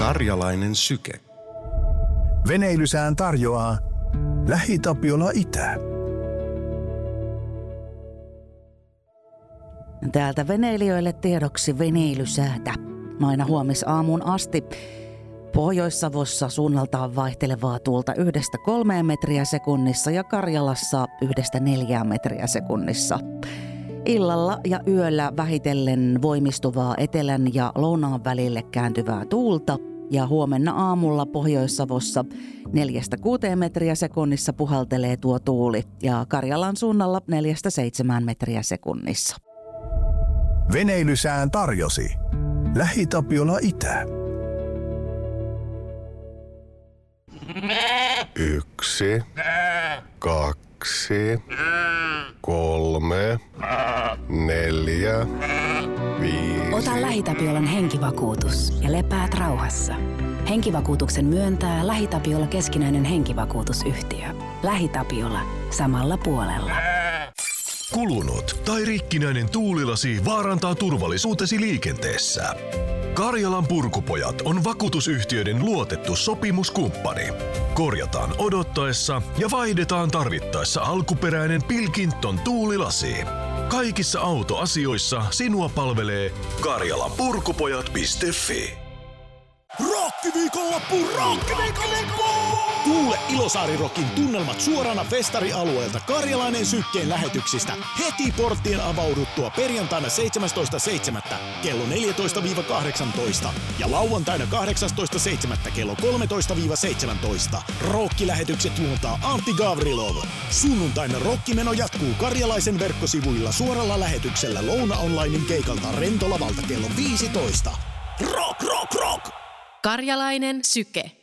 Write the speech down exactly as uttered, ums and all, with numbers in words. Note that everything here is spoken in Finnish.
Karjalainen syke. Veneilysään tarjoaa LähiTapiola Itä. Täältä veneilijöille tiedoksi veneilysäätä. Aina huomisaamuun asti. Pohjois-Savossa suunnaltaan vaihtelevaa tuulta yhdestä kolmeen metriä sekunnissa ja Karjalassa yhdestä neljään metriä sekunnissa. Illalla ja yöllä vähitellen voimistuvaa etelän ja lounaan välille kääntyvää tuulta ja huomenna aamulla Pohjois-Savossa neljästä kuuteen metriä sekunnissa puhaltelee tuo tuuli ja Karjalan suunnalla neljästä seitsemään metriä sekunnissa. Veneilysään tarjosi LähiTapiola Itä. Yksi, kaksi, kolme, neljä, viisi. Ota LähiTapiolan henkivakuutus ja lepäät rauhassa. Henkivakuutuksen myöntää LähiTapiola keskinäinen henkivakuutusyhtiö. LähiTapiola. Samalla puolella. Kulunut tai rikkinäinen tuulilasi vaarantaa turvallisuutesi liikenteessä. Karjalan Purkupojat on vakuutusyhtiöiden luotettu sopimuskumppani. Korjataan odottaessa ja vaihdetaan tarvittaessa alkuperäinen Pilkington tuulilasi. Kaikissa autoasioissa sinua palvelee karjalanpurkupojat piste fi. Rokkiviikonloppu! Rokkiviikonloppu! Kuule Ilosaari-rokin tunnelmat suorana festarialueelta Karjalainen sykkeen lähetyksistä heti porttien avauduttua perjantaina seitsemästoista seitsemättä kello neljätoista kahdeksantoista ja lauantaina kahdeksastoista seitsemättä kello kolmetoista seitsemäntoista. Rokkilähetykset juontaa Antti Gavrilov. Sunnuntaina rokkimeno jatkuu Karjalaisen verkkosivuilla suoralla lähetyksellä Louna Onlinein keikalta Rentolavalta kello viisitoista. Rock, rock, rock! Karjalainen syke.